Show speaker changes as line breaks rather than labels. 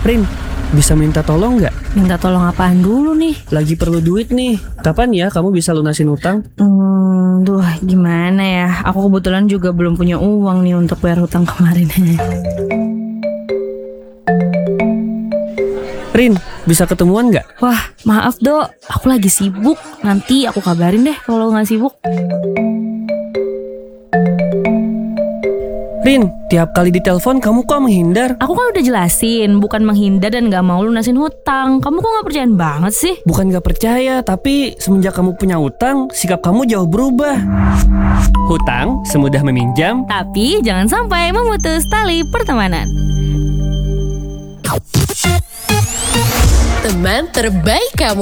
Rin, bisa minta tolong nggak?
Minta tolong apaan dulu nih?
Lagi perlu duit nih. Kapan ya kamu bisa lunasin hutang?
Gimana ya? Aku kebetulan juga belum punya uang nih untuk bayar hutang kemarin.
Rin, bisa ketemuan nggak?
Wah, maaf Dok, aku lagi sibuk. Nanti aku kabarin deh kalau nggak sibuk.
Rin, tiap kali ditelepon kamu kok menghindar?
Aku kan udah jelasin, bukan menghindar dan gak mau lunasin hutang. Kamu kok gak percayaan banget sih?
Bukan gak percaya, tapi semenjak kamu punya hutang, sikap kamu jauh berubah. Hutang semudah meminjam,
Tapi jangan sampai memutus tali pertemanan.
Teman terbaik kamu.